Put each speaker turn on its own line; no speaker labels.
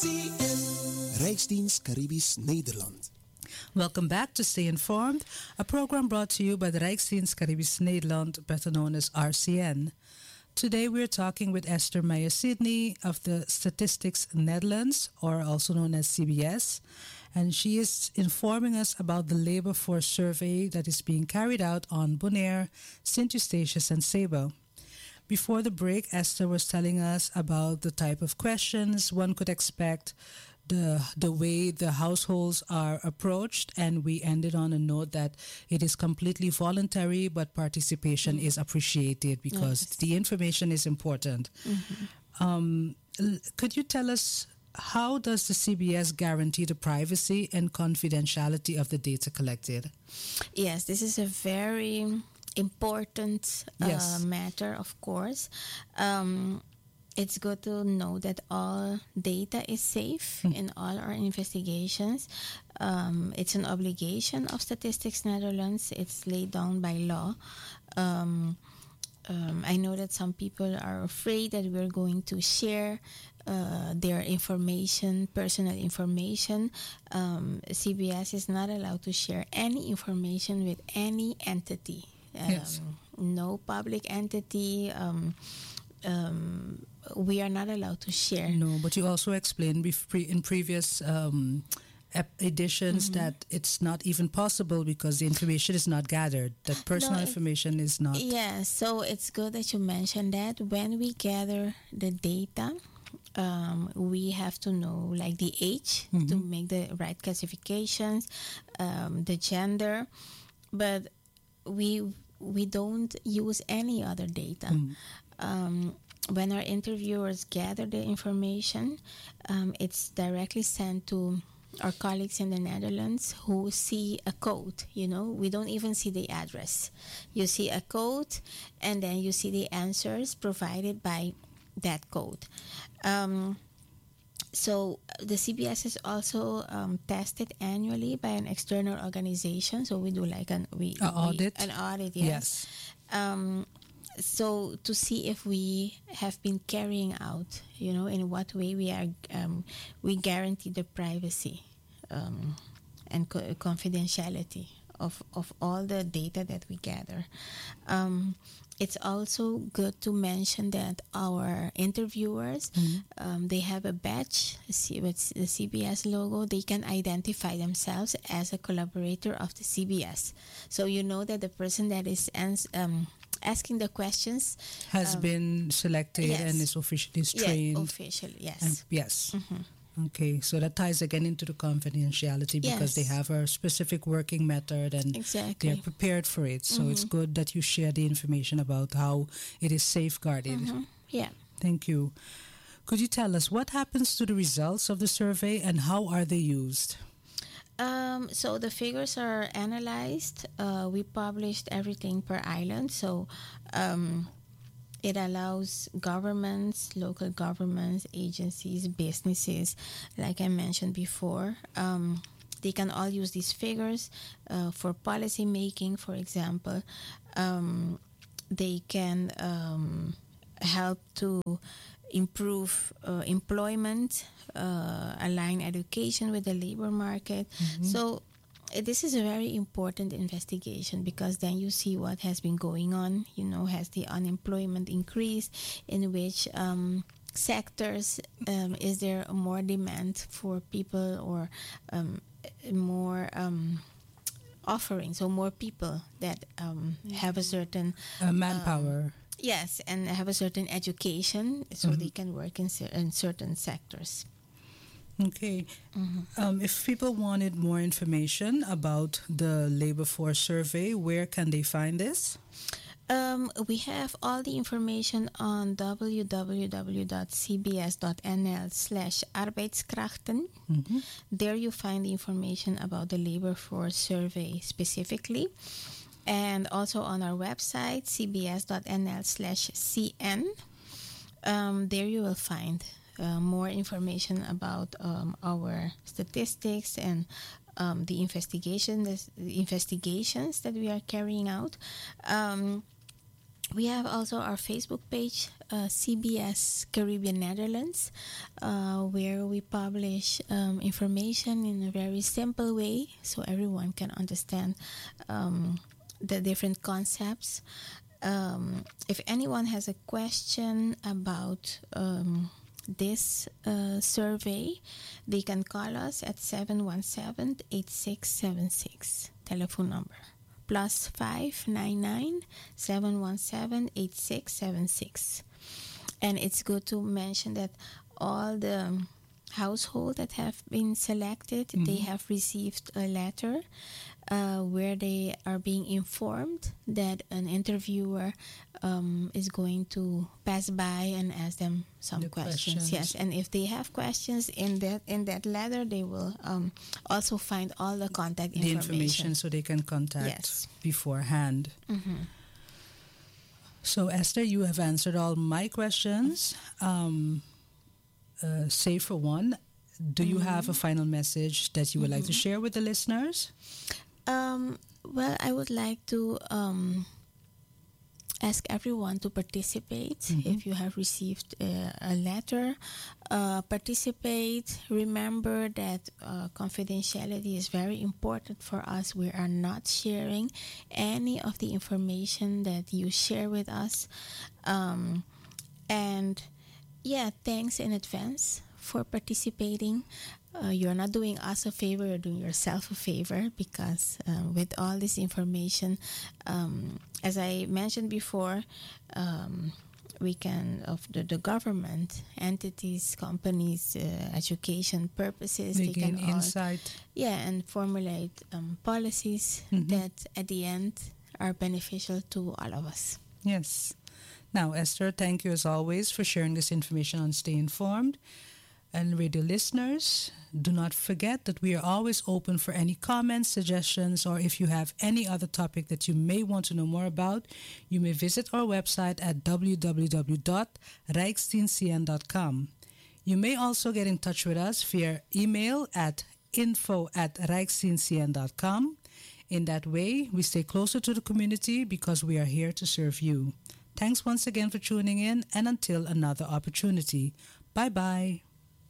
RCN, Rijksdienst Caribisch Nederland.
Welcome back to Stay Informed, a program brought to you by the Rijksdienst Caribisch Nederland, better known as RCN. Today we're talking with Esther Meijer-Sidney of the Statistics Netherlands, or also known as CBS, and she is informing us about the labor force survey that is being carried out on Bonaire, St. Eustatius and Sabo. Before the break, Esther was telling us about the type of questions one could expect, the way the households are approached, and we ended on a note that it is completely voluntary, but participation is appreciated because the information is important. Could you tell us, how does the CBS guarantee the privacy and confidentiality of the data collected?
Yes, this is a very important matter, of course. It's good to know that all data is safe in all our investigations. It's an obligation of Statistics Netherlands. It's laid down by law. I know that some people are afraid that we're going to share their information, personal information. CBS is not allowed to share any information with any entity. No public entity. We are not allowed to share.
No, but you also explained in previous editions that it's not even possible because the information is not gathered, that personal information is not.
Yeah, so it's good that you mentioned that. When we gather the data, we have to know like the age to make the right classifications, the gender, but we don't use any other data. When our interviewers gather the information, it's directly sent to our colleagues in the Netherlands who see a code. You know, we don't even see the address. You see a code, and then you see the answers provided by that code. So the CBS is also tested annually by an external organization. So we do like an audit. An audit, yes. So to see if we have been carrying out, you know, in what way we are, we guarantee the privacy and confidentiality of all the data that we gather. It's also good to mention that our interviewers, they have a badge with the CBS logo. They can identify themselves as a collaborator of the CBS. So you know that the person that is asking the questions
has been selected and is officially trained.
Yes, officially, yes.
And, yes. Okay, so that ties again into the confidentiality because they have a specific working method and they're prepared for it. So it's good that you share the information about how it is safeguarded.
Yeah.
Thank you. Could you tell us what happens to the results of the survey and how are they used?
So the figures are analyzed. We published everything per island. So it allows governments, local governments, agencies, businesses, like I mentioned before. They can all use these figures for policy making, for example. They can help to improve employment, align education with the labor market. So this is a very important investigation because then you see what has been going on. You know, has the unemployment increased? In which sectors is there more demand for people or more offering? So more people that have a certain
manpower.
Yes, and have a certain education so they can work in certain sectors.
Okay. If people wanted more information about the labor force survey, where can they find this?
We have all the information on www.cbs.nl/arbeidskrachten. There you find the information about the labor force survey specifically. And also on our website, cbs.nl/cn. There you will find more information about our statistics and the investigations that we are carrying out. We have also our Facebook page, CBS Caribbean Netherlands, where we publish information in a very simple way so everyone can understand the different concepts. If anyone has a question about this survey, they can call us at 717-8676, telephone number, +599 717-8676. And it's good to mention that all the households that have been selected, they have received a letter where they are being informed that an interviewer is going to pass by and ask them some questions. Yes, and if they have questions in that letter, they will also find all the contact information.
The information so they can contact beforehand. So Esther, you have answered all my questions. Save for one, do you have a final message that you would like to share with the listeners?
Well, I would like to ask everyone to participate. If you have received a letter, participate. Remember that confidentiality is very important for us. We are not sharing any of the information that you share with us. And yeah, thanks in advance for participating. You're not doing us a favor, you're doing yourself a favor, because with all this information, as I mentioned before, we can, of the government, entities, companies, education purposes,
they can insight.
And formulate policies that at the end are beneficial to all of us.
Yes. Now, Esther, thank you as always for sharing this information on Stay Informed. And radio listeners, do not forget that we are always open for any comments, suggestions, or if you have any other topic that you may want to know more about, you may visit our website at www.rijksdienstcn.com. You may also get in touch with us via email at info@rijksdienstcn.com. In that way, we stay closer to the community because we are here to serve you. Thanks once again for tuning in, and until another opportunity. Bye-bye.